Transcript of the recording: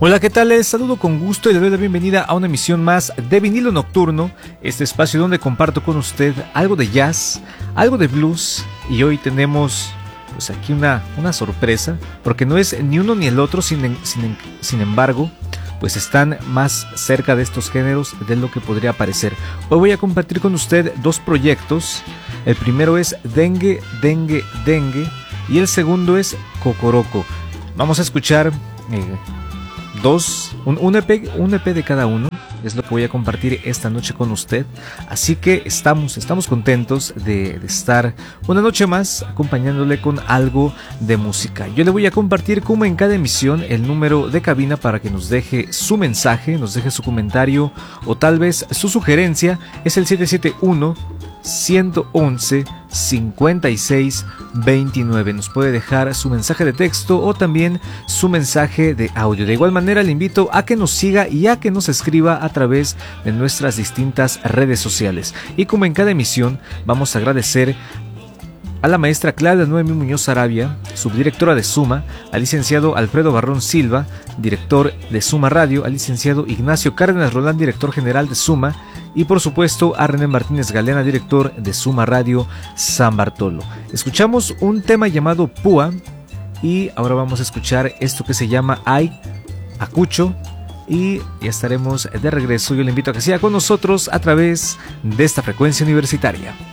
Hola, ¿qué tal? Les saludo con gusto y le doy la bienvenida a una emisión más de Vinilo Nocturno, este espacio donde comparto con usted algo de jazz, algo de blues, y hoy tenemos pues aquí una sorpresa, porque no es ni uno ni el otro, sin embargo, pues están más cerca de estos géneros de lo que podría parecer. Hoy voy a compartir con usted dos proyectos. El primero es Dengue, Dengue, Dengue, y el segundo es Cocoroco. Vamos a escuchar un EP de cada uno. Es lo que voy a compartir esta noche con usted. Así que estamos contentos de estar una noche más acompañándole con algo de música. Yo le voy a compartir, como en cada emisión, el número de cabina para que nos deje su mensaje, nos deje su comentario o tal vez su sugerencia. Es el 771-111-5629. Nos puede dejar su mensaje de texto o también su mensaje de audio. De igual manera, le invito a que nos siga y a que nos escriba a través de nuestras distintas redes sociales. Y como en cada emisión, vamos a agradecer a la maestra Claudia Noemí Muñoz Arabia, subdirectora de Suma, al licenciado Alfredo Barrón Silva, director de Suma Radio, al licenciado Ignacio Cárdenas Rolán, director general de Suma, y por supuesto a René Martínez Galeana, director de Suma Radio San Bartolo. Escuchamos un tema llamado Púa y ahora vamos a escuchar esto que se llama Ay Acucho, y ya estaremos de regreso. Yo le invito a que siga con nosotros a través de esta frecuencia universitaria.